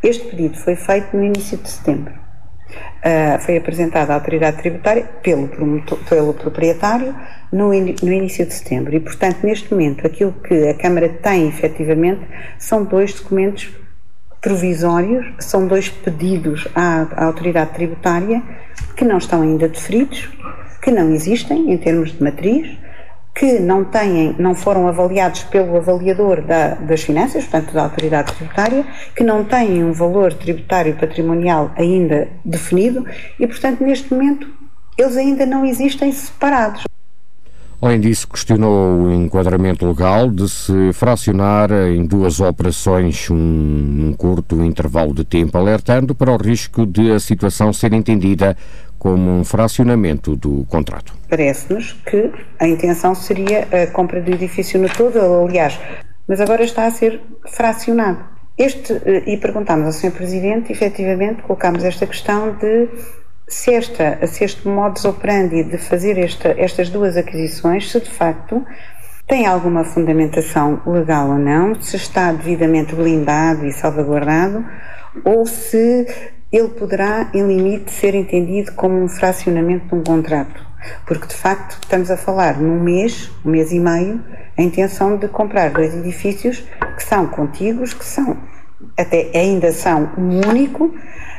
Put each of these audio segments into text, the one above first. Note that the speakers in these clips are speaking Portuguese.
Este pedido foi feito no início de setembro. Foi apresentado à autoridade tributária pelo proprietário no início de setembro e, portanto, neste momento, aquilo que a Câmara tem efetivamente são 2 documentos provisórios, são 2 pedidos à autoridade tributária que não estão ainda deferidos, que não existem em termos de matriz, que não foram avaliados pelo avaliador das finanças, portanto da autoridade tributária, que não têm um valor tributário patrimonial ainda definido e, portanto, neste momento, eles ainda não existem separados. Além disso, questionou o enquadramento legal de se fracionar em 2 operações num curto intervalo de tempo, alertando para o risco de a situação ser entendida como um fracionamento do contrato. Parece-nos que a intenção seria a compra do edifício no todo, aliás, mas agora está a ser fracionado. E perguntámos ao Sr. Presidente, efetivamente, colocámos esta questão de se este modus operandi de fazer estas 2 aquisições, se de facto tem alguma fundamentação legal ou não, se está devidamente blindado e salvaguardado, ou se ele poderá, em limite, ser entendido como um fracionamento de um contrato. Porque, de facto, estamos a falar num mês e meio, a intenção de comprar 2 edifícios que são contíguos, ainda são um único,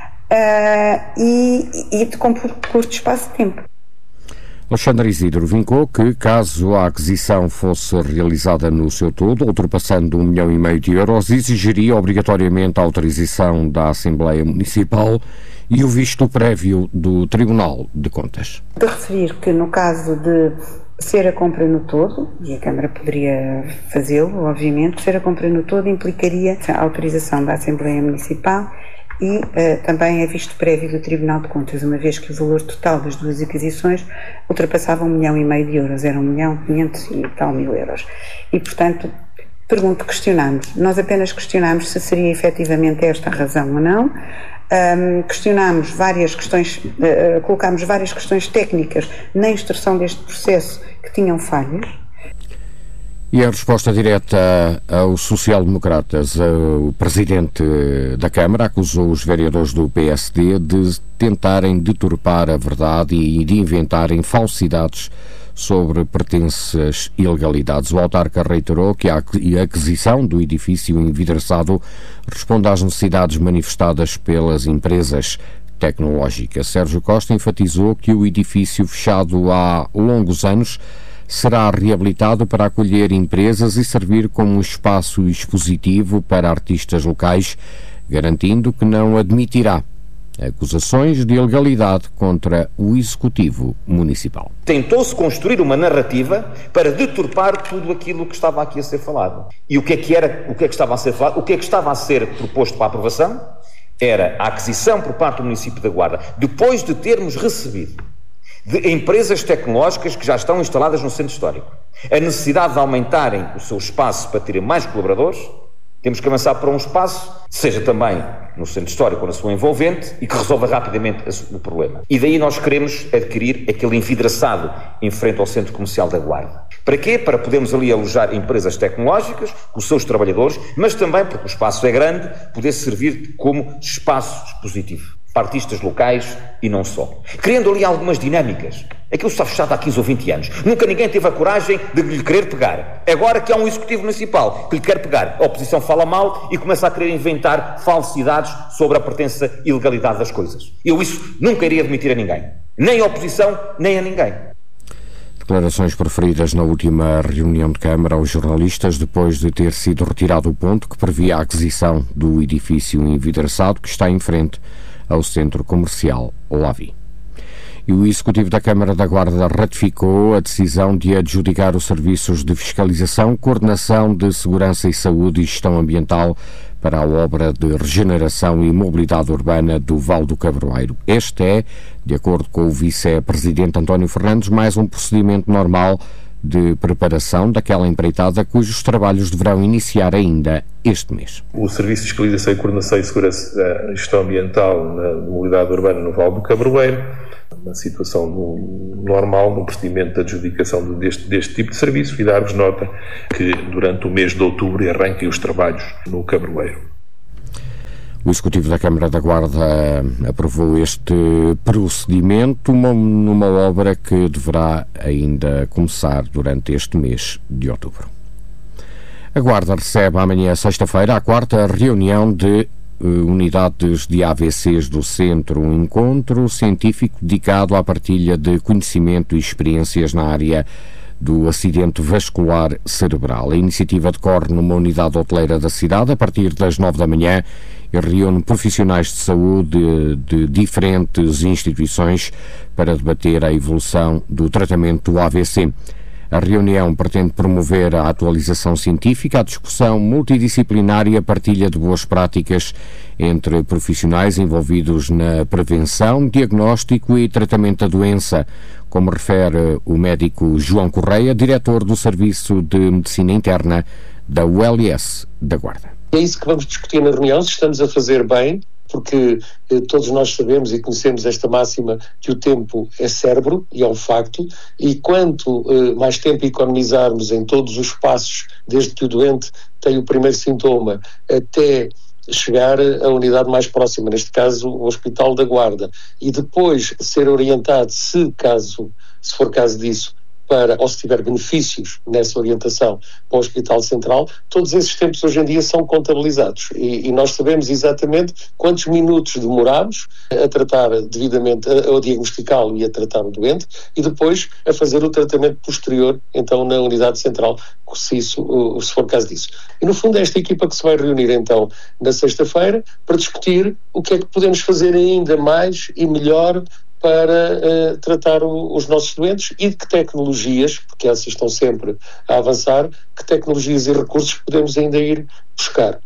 e com curto espaço de tempo. Alexandre Isidro vincou que, caso a aquisição fosse realizada no seu todo, ultrapassando 1,5 milhão de euros, exigiria obrigatoriamente a autorização da Assembleia Municipal e o visto prévio do Tribunal de Contas. De referir que, no caso de ser a compra no todo, e a Câmara poderia fazê-lo, obviamente, ser a compra no todo implicaria a autorização da Assembleia Municipal e também é visto prévio do Tribunal de Contas, uma vez que o valor total das 2 aquisições ultrapassava 1,5 milhão de euros, era 1.500.000 e tal euros. E, portanto, questionámos. Nós apenas questionámos se seria efetivamente esta a razão ou não. Questionámos várias questões, colocámos várias questões técnicas na instrução deste processo que tinham falhas. E a resposta direta aos social-democratas, o Presidente da Câmara acusou os vereadores do PSD de tentarem deturpar a verdade e de inventarem falsidades sobre pertences ilegalidades. O autarca reiterou que a aquisição do edifício envidraçado responde às necessidades manifestadas pelas empresas tecnológicas. Sérgio Costa enfatizou que o edifício, fechado há longos anos, será reabilitado para acolher empresas e servir como um espaço expositivo para artistas locais, garantindo que não admitirá acusações de ilegalidade contra o Executivo Municipal. Tentou-se construir uma narrativa para deturpar tudo aquilo que estava aqui a ser falado. E o que estava a ser falado? O que estava a ser proposto para a aprovação era a aquisição por parte do município da Guarda, depois de termos recebido de empresas tecnológicas que já estão instaladas no centro histórico, a necessidade de aumentarem o seu espaço para terem mais colaboradores. Temos que avançar para um espaço, seja também no centro histórico ou na sua envolvente, e que resolva rapidamente o problema. E daí nós queremos adquirir aquele envidraçado em frente ao centro comercial da Guarda. Para quê? Para podermos ali alojar empresas tecnológicas, com os seus trabalhadores, mas também, porque o espaço é grande, poder servir como espaço expositivo para artistas locais e não só. Criando ali algumas dinâmicas. Aquilo está fechado há 15 ou 20 anos. Nunca ninguém teve a coragem de lhe querer pegar. Agora que há um executivo municipal que lhe quer pegar, a oposição fala mal e começa a querer inventar falsidades sobre a pertença e ilegalidade das coisas. Eu isso nunca iria admitir a ninguém. Nem a oposição, nem a ninguém. Declarações proferidas na última reunião de Câmara aos jornalistas depois de ter sido retirado o ponto que previa a aquisição do edifício envidraçado que está em frente ao centro comercial Lavi. E o Executivo da Câmara da Guarda ratificou a decisão de adjudicar os serviços de fiscalização, coordenação de segurança e saúde e gestão ambiental para a obra de regeneração e mobilidade urbana do Vale do Cabroeiro. Este é, de acordo com o Vice-Presidente António Fernandes, mais um procedimento normal de preparação daquela empreitada cujos trabalhos deverão iniciar ainda este mês. O Serviço de Fiscalização e Coordenação e Segurança e Gestão Ambiental na mobilidade urbana no Vale do Cabroeiro, uma situação normal no procedimento de adjudicação deste tipo de serviço, e dar-vos nota que durante o mês de outubro arranquem os trabalhos no Cabroeiro. O Executivo da Câmara da Guarda aprovou este procedimento numa obra que deverá ainda começar durante este mês de outubro. A Guarda recebe amanhã, sexta-feira, a 4ª reunião de unidades de AVCs do Centro, um encontro científico dedicado à partilha de conhecimento e experiências na área do acidente vascular cerebral. A iniciativa decorre numa unidade hoteleira da cidade a partir das 9 da manhã e reúne profissionais de saúde de diferentes instituições para debater a evolução do tratamento do AVC. A reunião pretende promover a atualização científica, a discussão multidisciplinar e a partilha de boas práticas entre profissionais envolvidos na prevenção, diagnóstico e tratamento da doença, como refere o médico João Correia, diretor do Serviço de Medicina Interna da ULS da Guarda. É isso que vamos discutir na reunião, se estamos a fazer bem, porque todos nós sabemos e conhecemos esta máxima que o tempo é cérebro, e é um facto, e quanto mais tempo economizarmos em todos os passos, desde que o doente tem o primeiro sintoma até chegar à unidade mais próxima, neste caso o Hospital da Guarda, e depois ser orientado, se for caso disso, ou se tiver benefícios nessa orientação para o Hospital Central, todos esses tempos hoje em dia são contabilizados e nós sabemos exatamente quantos minutos demoramos a tratar devidamente, a diagnosticá-lo e a tratar o doente, e depois a fazer o tratamento posterior, então na unidade central, se for caso disso. E no fundo é esta equipa que se vai reunir então na sexta-feira para discutir o que é que podemos fazer ainda mais e melhor para tratar os nossos doentes e de que tecnologias, porque essas estão sempre a avançar, que tecnologias e recursos podemos ainda ir buscar.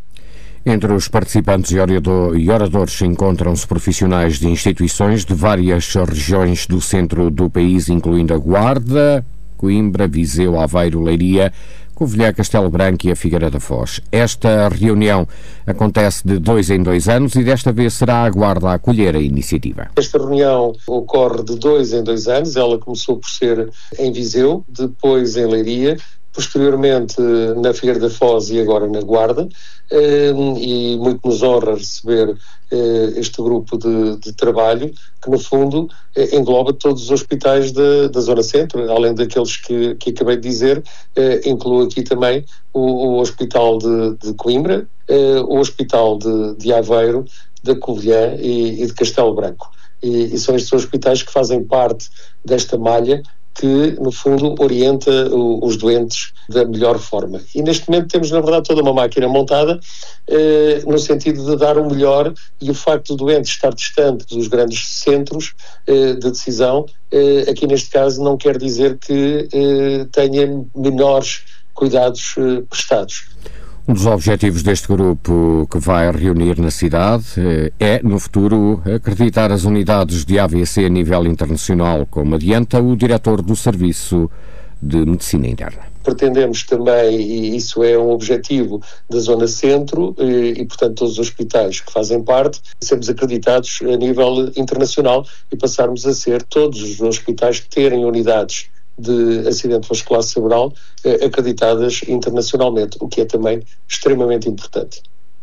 Entre os participantes e oradores encontram-se profissionais de instituições de várias regiões do centro do país, incluindo a Guarda, Coimbra, Viseu, Aveiro, Leiria, Covilhã, Castelo Branco e a Figueira da Foz. Esta reunião acontece de 2 em 2 anos e desta vez será a Guarda a acolher a iniciativa. Esta reunião ocorre de 2 em 2 anos, ela começou por ser em Viseu, depois em Leiria, posteriormente na Figueira da Foz e agora na Guarda, e muito nos honra receber este grupo de trabalho que no fundo engloba todos os hospitais da Zona Centro, além daqueles que acabei de dizer, inclui aqui também o Hospital de Coimbra, o Hospital de Aveiro, da Covilhã e de Castelo Branco. E são estes hospitais que fazem parte desta malha que, no fundo, orienta os doentes da melhor forma. E neste momento temos, na verdade, toda uma máquina montada no sentido de dar o melhor, e o facto do doente estar distante dos grandes centros de decisão, aqui neste caso não quer dizer que tenha menores cuidados prestados. Um dos objetivos deste grupo que vai reunir na cidade é, no futuro, acreditar as unidades de AVC a nível internacional, como adianta o diretor do Serviço de Medicina Interna. Pretendemos também, e isso é um objetivo da Zona Centro e portanto todos os hospitais que fazem parte, sermos acreditados a nível internacional e passarmos a ser todos os hospitais que terem unidades de acidente vascular cerebral acreditadas internacionalmente, o que é também extremamente importante.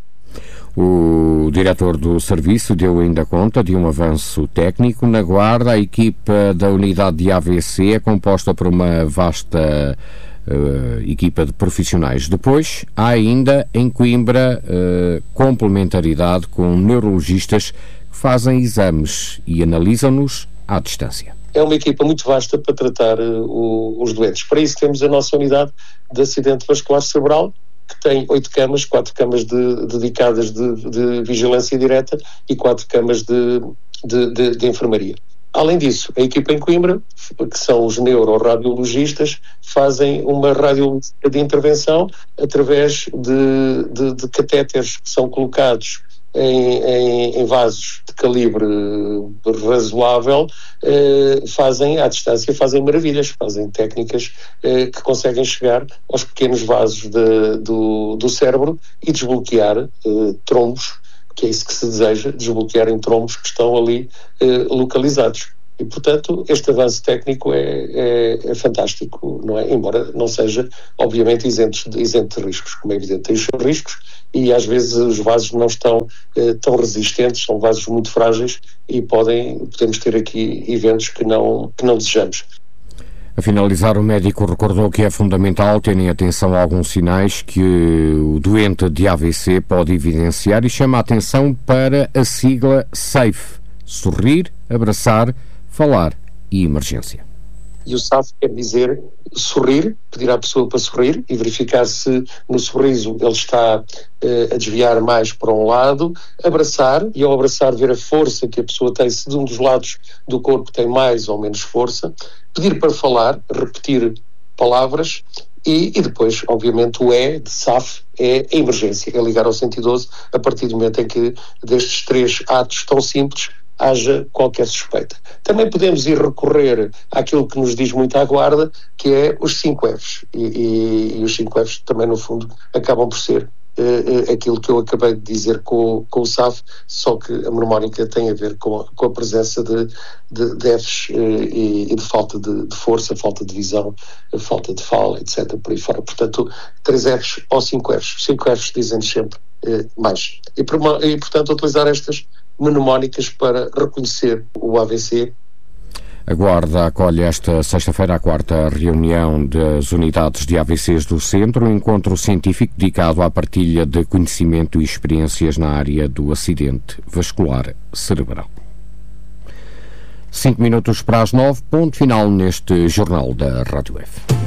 O diretor do serviço deu ainda conta de um avanço técnico na Guarda. A equipa da unidade de AVC é composta por uma vasta equipa de profissionais. Depois, há ainda em Coimbra complementaridade com neurologistas que fazem exames e analisam-nos à distância. É uma equipa muito vasta para tratar os doentes. Para isso temos a nossa unidade de acidente vascular cerebral, que tem 8 camas, 4 camas dedicadas de vigilância direta e 4 camas de enfermaria. Além disso, a equipa em Coimbra, que são os neuroradiologistas, fazem uma radiologia de intervenção através de catéteres que são colocados em vasos de calibre razoável, fazem à distância, fazem maravilhas, fazem técnicas que conseguem chegar aos pequenos vasos do cérebro e desbloquear trombos, que é isso que se deseja, desbloquearem trombos que estão ali localizados. E, portanto, este avanço técnico é fantástico, não é? Embora não seja, obviamente, isento de riscos, como é evidente. Tem os seus riscos e, às vezes, os vasos não estão tão resistentes, são vasos muito frágeis e podemos ter aqui eventos que não desejamos. A finalizar, o médico recordou que é fundamental terem atenção a alguns sinais que o doente de AVC pode evidenciar e chama a atenção para a sigla SAFE: sorrir, abraçar, falar e emergência. E o SAFE quer dizer sorrir, pedir à pessoa para sorrir e verificar se no sorriso ele está a desviar mais para um lado, abraçar, e ao abraçar ver a força que a pessoa tem, se de um dos lados do corpo tem mais ou menos força, pedir para falar, repetir palavras e depois, obviamente, o E de SAFE é a emergência, é ligar ao 112 a partir do momento em que destes 3 atos tão simples haja qualquer suspeita. Também podemos ir recorrer àquilo que nos diz muito à guarda, que é os 5 Fs. E os 5 Fs também, no fundo, acabam por ser aquilo que eu acabei de dizer com o SAFE, só que a mnemónica tem a ver com a presença de Fs e de falta de força, falta de visão, falta de fala, etc. por aí fora. Portanto, 3 Fs ou 5 Fs. 5 Fs dizem sempre mais. E, portanto, utilizar estas mnemónicas para reconhecer o AVC. A Guarda acolhe esta sexta-feira a 4ª reunião das unidades de AVCs do Centro, um encontro científico dedicado à partilha de conhecimento e experiências na área do acidente vascular cerebral. 5 minutos para as 9, ponto final neste Jornal da Rádio F.